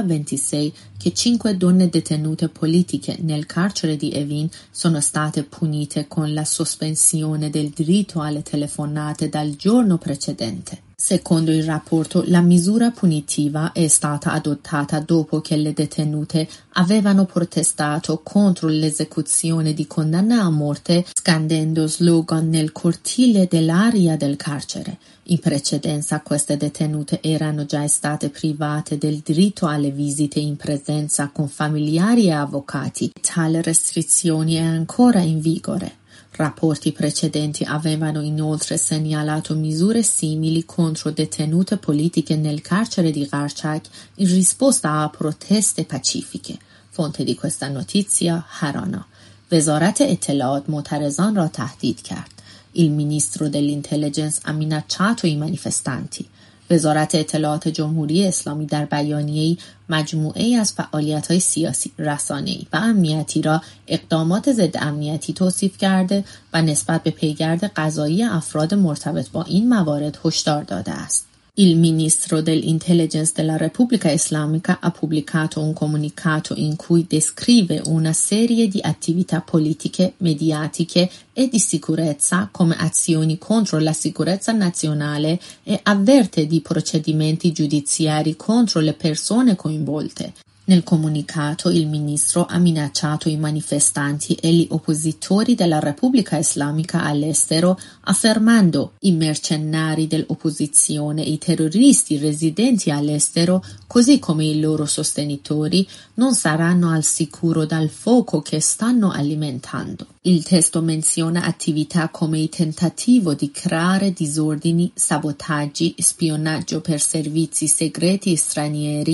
2026 che 5 donne detenute politiche nel carcere di Evin sono state punite con la sospensione del diritto alle telefonate dal giorno precedente. Secondo il rapporto, la misura punitiva è stata adottata dopo che le detenute avevano protestato contro l'esecuzione di condanna a morte scandendo slogan nel cortile dell'area del carcere. In precedenza queste detenute erano già state private del diritto alle visite in presenza con familiari e avvocati. Tale restrizione è ancora in vigore. Rapporti precedenti avevano inoltre segnalato misure simili contro detenute politiche nel carcere di Qarchak in risposta a proteste pacifiche. Fonte di questa notizia, Harana. وزارت اطلاعات معترضان را تهدید کرد. Il ministro dell'intelligence ha minacciato i manifestanti. وزارت اطلاعات جمهوری اسلامی در بیانیه‌ای مجموعه‌ای از فعالیت‌های سیاسی، رسانه‌ای و امنیتی را اقدامات ضد امنیتی توصیف کرده و نسبت به پیگرد قضایی افراد مرتبط با این موارد هشدار داده است. Il ministro dell'intelligence della Repubblica Islamica ha pubblicato un comunicato in cui descrive una serie di attività politiche, mediatiche e di sicurezza come azioni contro la sicurezza nazionale e avverte di procedimenti giudiziari contro le persone coinvolte. Nel comunicato il ministro ha minacciato i manifestanti e gli oppositori della Repubblica Islamica all'estero, affermando i mercenari dell'opposizione e i terroristi residenti all'estero, così come i loro sostenitori, non saranno al sicuro dal fuoco che stanno alimentando. Il testo menziona attività come il tentativo di creare disordini, sabotaggi, spionaggio per servizi segreti stranieri,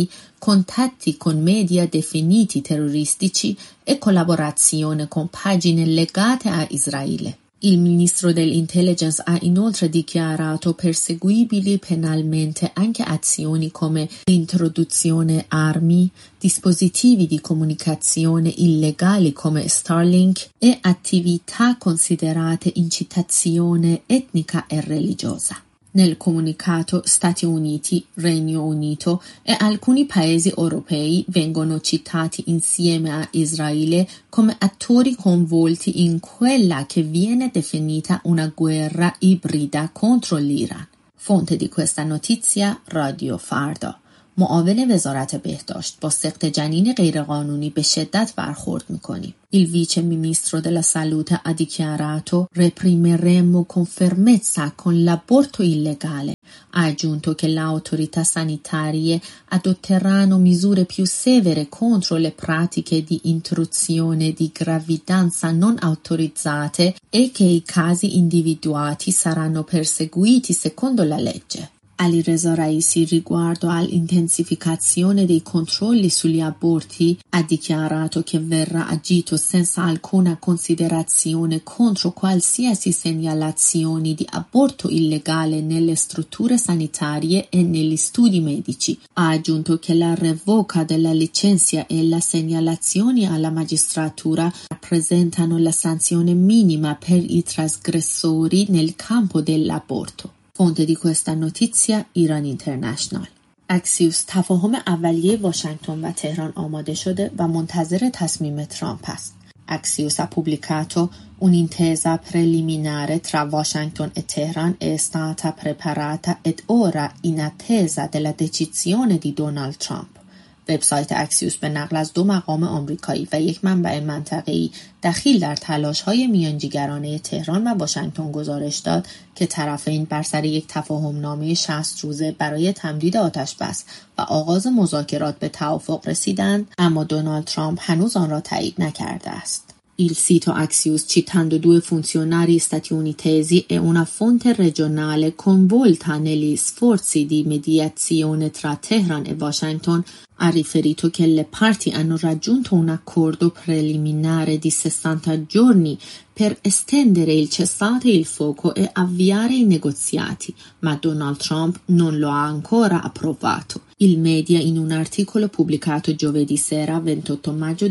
contatti con media definiti terroristici e collaborazione con pagine legate a Israele. Il ministro dell'Intelligence ha inoltre dichiarato perseguibili penalmente anche azioni come l'introduzione armi, dispositivi di comunicazione illegali come Starlink e attività considerate incitazione etnica e religiosa. Nel comunicato, Stati Uniti, Regno Unito e alcuni paesi europei vengono citati insieme a Israele come attori coinvolti in quella che viene definita una guerra ibrida contro l'Iran. Fonte di questa notizia رادیو فردا. معاون وزارت بهداشت با سقط جنین غیرقانونی به شدت برخورد می‌کنیم. Il vice ministro della salute ha dichiarato reprimeremo con fermezza con l'aborto illegale. Ha aggiunto che le autorità sanitarie adotteranno misure più severe contro le pratiche di interruzione di gravidanza non autorizzate e che i casi individuati saranno perseguiti secondo la legge. Alireza Raisi, riguardo all'intensificazione dei controlli sugli aborti, ha dichiarato che verrà agito senza alcuna considerazione contro qualsiasi segnalazioni di aborto illegale nelle strutture sanitarie e negli studi medici. Ha aggiunto che la revoca della licenza e le segnalazioni alla magistratura rappresentano la sanzione minima per i trasgressori nel campo dell'aborto. Fonte di questa notizia ایران اینترنشنال. اکسیوس تفاهم اولیه واشنگتن و تهران آماده شده و منتظر تصمیم ترامپ است. Axios ha pubblicato un'intesa preliminare tra Washington e Teheran è stata preparata ed ora in attesa della decisione di Donald Trump. وبسایت اکسیوس به نقل از 2 مقام آمریکایی و 1 منبع منطقه‌ای دخیل در تلاش‌های میانجیگرانه تهران و واشنگتن گزارش داد که طرفین بر سر یک تفاهمنامه 60 روزه برای تمدید آتش‌بس و آغاز مذاکرات به توافق رسیدند، اما دونالد ترامپ هنوز آن را تایید نکرده است. Il sito Axios, citando 2 funzionari statunitensi e una fonte regionale coinvolta negli sforzi di mediazione tra Teheran e Washington, ha riferito che le parti hanno raggiunto un accordo preliminare di 60 giorni per estendere il cessate il fuoco e avviare i negoziati, ma Donald Trump non lo ha ancora approvato. Il media, in un articolo pubblicato giovedì sera 28 maggio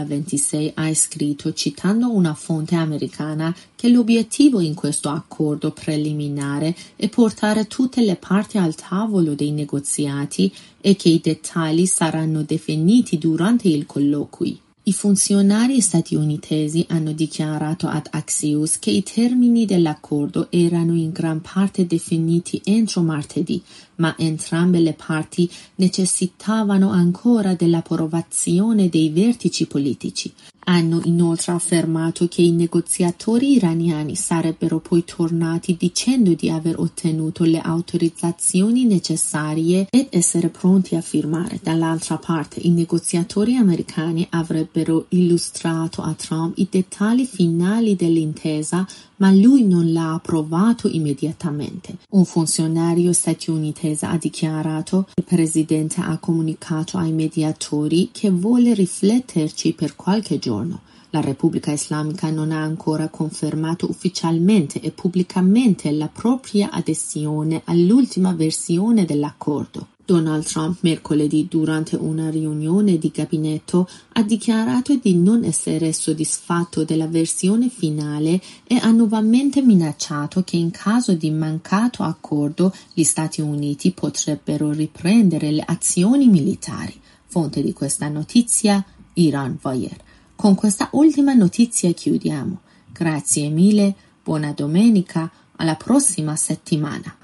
2026, ha scritto, citando una fonte americana, che l'obiettivo in questo accordo preliminare è portare tutte le parti al tavolo dei negoziati e che i dettagli saranno definiti durante il colloquio. I funzionari statunitensi hanno dichiarato ad Axios che i termini dell'accordo erano in gran parte definiti entro martedì, ma entrambe le parti necessitavano ancora dell'approvazione dei vertici politici. Hanno inoltre affermato che i negoziatori iraniani sarebbero poi tornati dicendo di aver ottenuto le autorizzazioni necessarie ed essere pronti a firmare. Dall'altra parte, i negoziatori americani avrebbero illustrato a Trump i dettagli finali dell'intesa, ma lui non l'ha approvato immediatamente. Un funzionario statunitense ha dichiarato che il presidente ha comunicato ai mediatori che vuole rifletterci per qualche giorno. La Repubblica Islamica non ha ancora confermato ufficialmente e pubblicamente la propria adesione all'ultima versione dell'accordo. Donald Trump mercoledì, durante una riunione di gabinetto, ha dichiarato di non essere soddisfatto della versione finale e ha nuovamente minacciato che in caso di mancato accordo gli Stati Uniti potrebbero riprendere le azioni militari. Fonte di questa notizia, Iran Voyer. Con questa ultima notizia chiudiamo. Grazie mille, buona domenica, alla prossima settimana.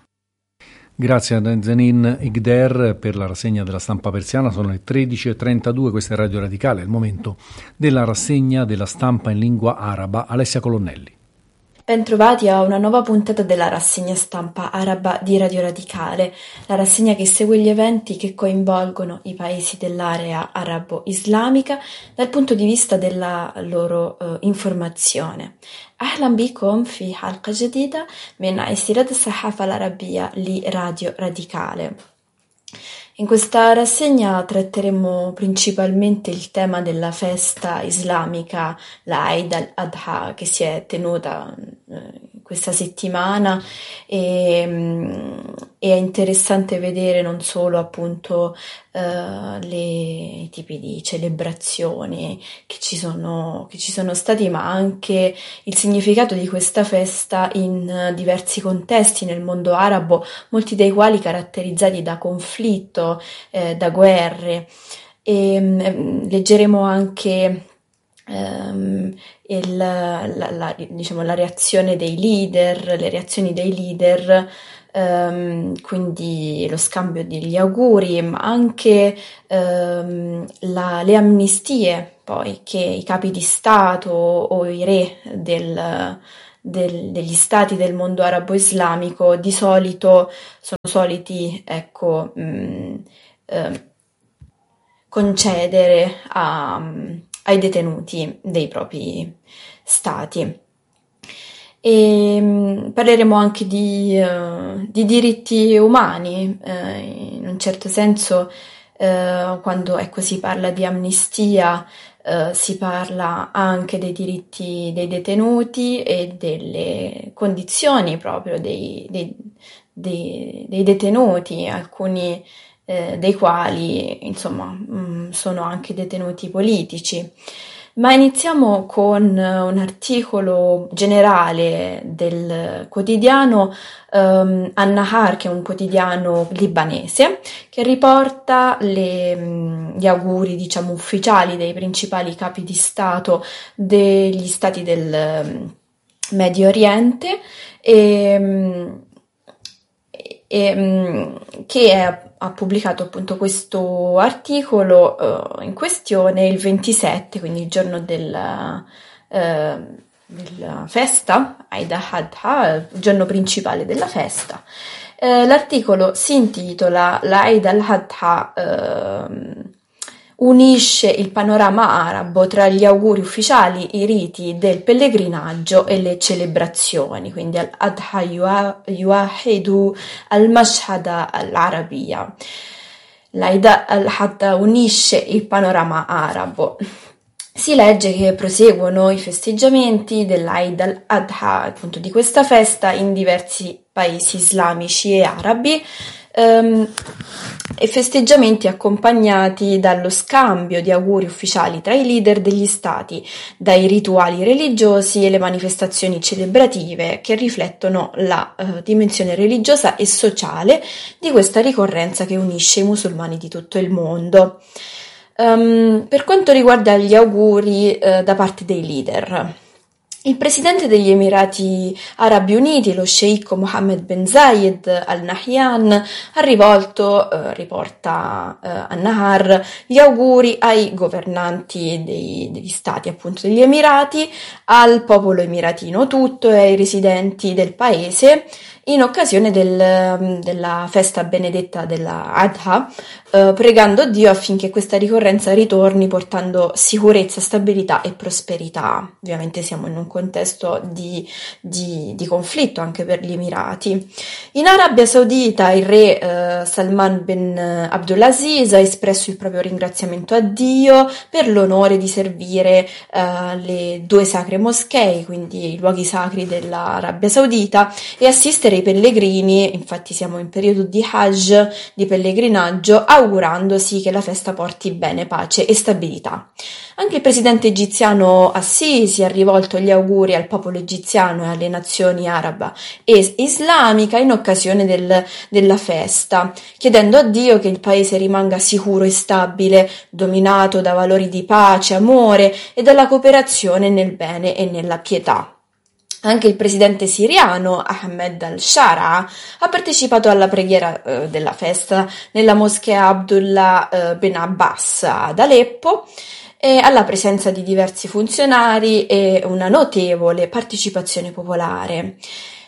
Grazie a Nazanin Igder per la rassegna della stampa persiana. Sono le 13.32, questa è Radio Radicale, è il momento della rassegna della stampa in lingua araba. Alessia Colonnelli. Bentrovati a una nuova puntata della rassegna stampa araba di Radio Radicale, la rassegna che segue gli eventi che coinvolgono i paesi dell'area arabo-islamica dal punto di vista della loro informazione. أهلا بكم في حلقة جديدة من استيراد الصحافة العربية لراديو راديكالي. In questa rassegna tratteremo principalmente il tema della festa islamica, la Eid al-Adha, che si è tenuta questa settimana e è interessante vedere non solo appunto i tipi di celebrazioni che ci sono stati, ma anche il significato di questa festa in diversi contesti nel mondo arabo, molti dei quali caratterizzati da conflitto, da guerre. Leggeremo anche diciamo, la reazione dei leader, le reazioni dei leader, quindi lo scambio degli auguri, ma anche le amnistie poi che i capi di Stato o i re degli stati del mondo arabo-islamico di solito sono soliti, ecco, concedere ai detenuti dei propri stati. E parleremo anche di diritti umani, in un certo senso, quando si parla di amnistia, si parla anche dei diritti dei detenuti e delle condizioni proprio dei detenuti, alcuni dei quali insomma sono anche detenuti politici. Ma iniziamo con un articolo generale del quotidiano An-Nahar, che è un quotidiano libanese, che riporta gli auguri, diciamo, ufficiali dei principali capi di Stato degli stati del Medio Oriente che ha pubblicato appunto questo articolo in questione il 27, quindi il giorno della festa, Eid al-Adha, il giorno principale della festa. L'articolo si intitola la Eid al-Adha unisce il panorama arabo tra gli auguri ufficiali, i riti del pellegrinaggio e le celebrazioni, quindi al-Adha yuahidu al-Mashhada al-Arabia. L'Eid al-Adha unisce il panorama arabo. Si legge che proseguono i festeggiamenti dell'Eid al-Adha, appunto di questa festa, in diversi paesi islamici e arabi, e festeggiamenti accompagnati dallo scambio di auguri ufficiali tra i leader degli stati, dai rituali religiosi e le manifestazioni celebrative che riflettono la dimensione religiosa e sociale di questa ricorrenza che unisce i musulmani di tutto il mondo. Per quanto riguarda gli auguri da parte dei leader, il presidente degli Emirati Arabi Uniti, lo sceicco Mohammed bin Zayed Al Nahyan, ha rivolto, riporta An-Nahar, gli auguri ai governanti degli stati, appunto degli Emirati, al popolo emiratino tutto e ai residenti del paese in occasione della festa benedetta della Adha, pregando Dio affinché questa ricorrenza ritorni portando sicurezza, stabilità e prosperità. Ovviamente siamo in un contesto di conflitto anche per gli Emirati. In Arabia Saudita il re Salman bin Abdulaziz ha espresso il proprio ringraziamento a Dio per l'onore di servire le 2 sacre moschee, quindi i luoghi sacri dell'Arabia Saudita, e assistere i pellegrini. Infatti siamo in periodo di Hajj, di pellegrinaggio, augurandosi che la festa porti bene, pace e stabilità. Anche il presidente egiziano Assisi ha rivolto gli auguri al popolo egiziano e alle nazioni araba e islamica in occasione della festa, chiedendo a Dio che il paese rimanga sicuro e stabile, dominato da valori di pace, amore e dalla cooperazione nel bene e nella pietà. Anche il presidente siriano Ahmed al-Shara ha partecipato alla preghiera della festa nella moschea Abdullah bin Abbas ad Aleppo, alla presenza di diversi funzionari e una notevole partecipazione popolare.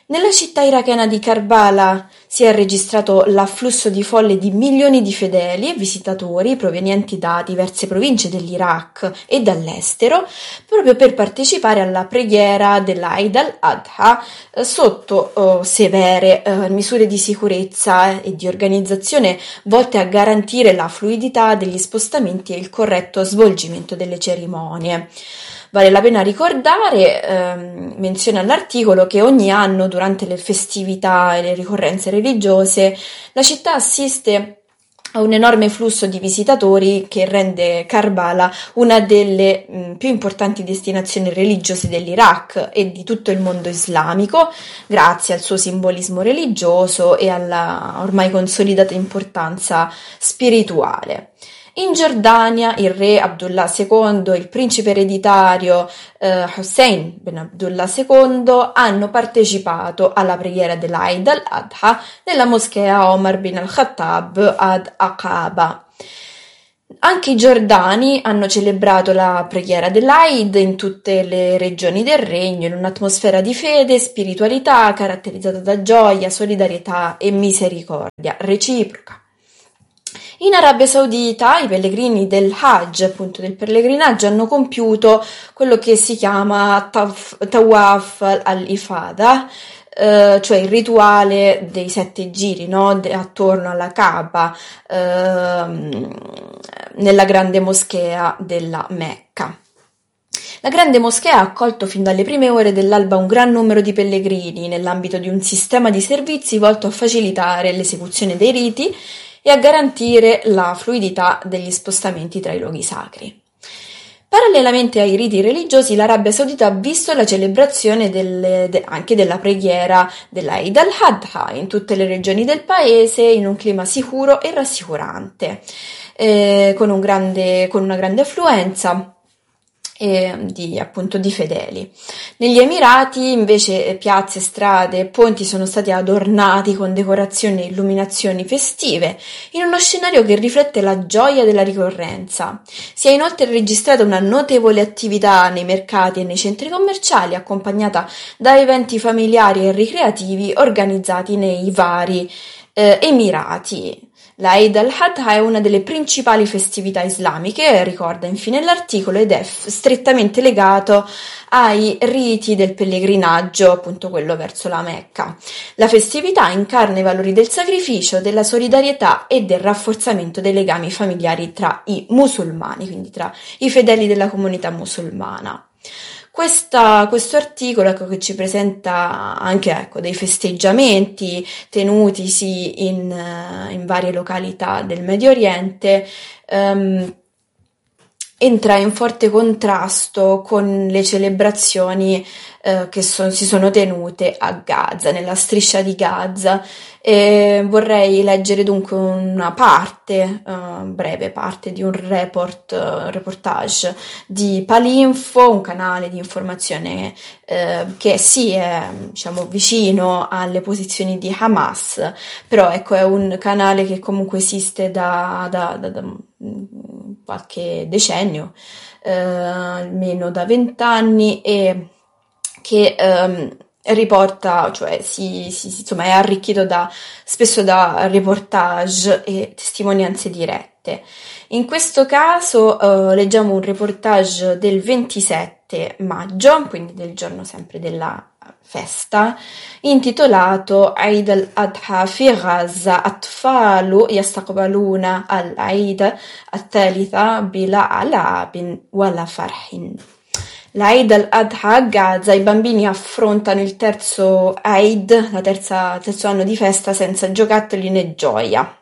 Nella città irachena di Karbala si è registrato l'afflusso di folle di milioni di fedeli e visitatori provenienti da diverse province dell'Iraq e dall'estero, proprio per partecipare alla preghiera dell'Eid al-Adha sotto severe misure di sicurezza e di organizzazione volte a garantire la fluidità degli spostamenti e il corretto svolgimento delle cerimonie. Vale la pena ricordare, menziona l'articolo, che ogni anno durante le festività e le ricorrenze religiose la città assiste a un enorme flusso di visitatori che rende Karbala una delle più importanti destinazioni religiose dell'Iraq e di tutto il mondo islamico, grazie al suo simbolismo religioso e alla ormai consolidata importanza spirituale. In Giordania il re Abdullah II e il principe ereditario Hussein bin Abdullah II hanno partecipato alla preghiera dell'Eid al-Adha nella moschea Omar bin al-Khattab ad Aqaba. Anche i giordani hanno celebrato la preghiera dell'Eid in tutte le regioni del regno in un'atmosfera di fede e spiritualità caratterizzata da gioia, solidarietà e misericordia reciproca. In Arabia Saudita i pellegrini del Hajj, appunto del pellegrinaggio, hanno compiuto quello che si chiama Tawaf al-Ifada, cioè il rituale dei 7 giri, no? Attorno alla Kaaba, nella grande moschea della Mecca. La grande moschea ha accolto fin dalle prime ore dell'alba un gran numero di pellegrini nell'ambito di un sistema di servizi volto a facilitare l'esecuzione dei riti e a garantire la fluidità degli spostamenti tra i luoghi sacri. Parallelamente ai riti religiosi, l'Arabia Saudita ha visto la celebrazione anche della preghiera dell'Eid al-Adha in tutte le regioni del paese in un clima sicuro e rassicurante, con una grande affluenza di fedeli. Negli Emirati invece piazze, strade e ponti sono stati adornati con decorazioni e illuminazioni festive in uno scenario che riflette la gioia della ricorrenza. Si è inoltre registrata una notevole attività nei mercati e nei centri commerciali, accompagnata da eventi familiari e ricreativi organizzati nei vari Emirati. L'Eid al-Adha è una delle principali festività islamiche, ricorda infine l'articolo, ed è strettamente legato ai riti del pellegrinaggio, appunto quello verso la Mecca. La festività incarna i valori del sacrificio, della solidarietà e del rafforzamento dei legami familiari tra i musulmani, quindi tra i fedeli della comunità musulmana. Questo articolo che ci presenta anche dei festeggiamenti tenutisi in varie località del Medio Oriente, entra in forte contrasto con le celebrazioni che si sono tenute a Gaza, nella striscia di Gaza. Vorrei leggere dunque una breve parte di un reportage di Palinfo, un canale di informazione che sì è vicino alle posizioni di Hamas, però è un canale che comunque esiste da qualche decennio, almeno da 20 anni, e che riporta, cioè è arricchito spesso da reportage e testimonianze dirette. In questo caso leggiamo un reportage del 27 maggio, quindi del giorno sempre della festa, intitolato Eid al-Adha fi Gaza, atfalu yastaqbaluna al-Eid al-Thalitha bila alabin wala farhin. L'Eid al-Adha a Gaza, i bambini affrontano il terzo Eid, terzo anno di festa, senza giocattoli né gioia.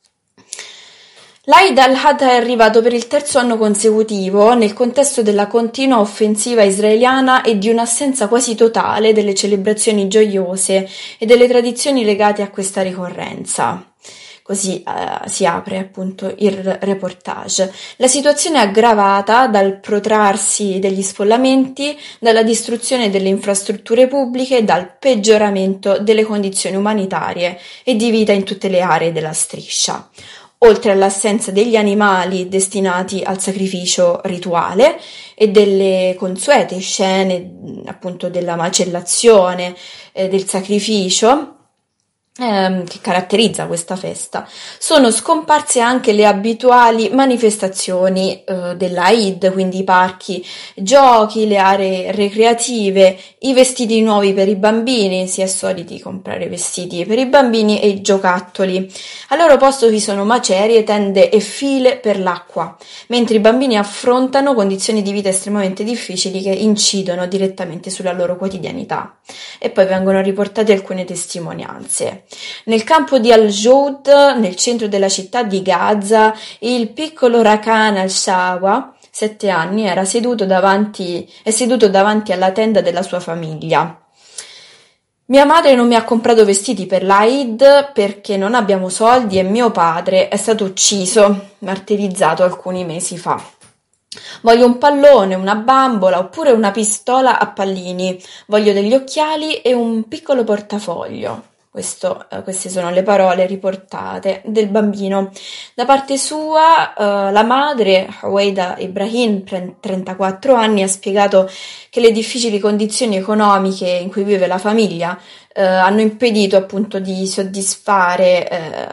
L'Eid al-Adha è arrivato per il terzo anno consecutivo nel contesto della continua offensiva israeliana e di un'assenza quasi totale delle celebrazioni gioiose e delle tradizioni legate a questa ricorrenza. Così si apre appunto il reportage. La situazione è aggravata dal protrarsi degli sfollamenti, dalla distruzione delle infrastrutture pubbliche e dal peggioramento delle condizioni umanitarie e di vita in tutte le aree della striscia. oltre all'assenza degli animali destinati al sacrificio rituale e delle consuete scene appunto della macellazione, del sacrificio, che caratterizza questa festa. Sono scomparse anche le abituali manifestazioni della Eid, quindi i parchi giochi, le aree recreative, i vestiti nuovi per i bambini. Si è soliti comprare vestiti per i bambini e i giocattoli. Al loro posto vi sono macerie, tende e file per l'acqua, mentre i bambini affrontano condizioni di vita estremamente difficili che incidono direttamente sulla loro quotidianità. E poi vengono riportate alcune testimonianze. Nel campo di Al-Joud, nel centro della città di Gaza, il piccolo Rakan al-Shawa, 7 anni, è seduto davanti alla tenda della sua famiglia. Mia madre non mi ha comprato vestiti per l'Eid perché non abbiamo soldi e mio padre è stato ucciso, martirizzato alcuni mesi fa. Voglio un pallone, una bambola oppure una pistola a pallini. Voglio degli occhiali e un piccolo portafoglio. Queste sono le parole riportate del bambino. Da parte sua, la madre, Huwaida Ibrahim, 34 anni, ha spiegato che le difficili condizioni economiche in cui vive la famiglia hanno impedito appunto di soddisfare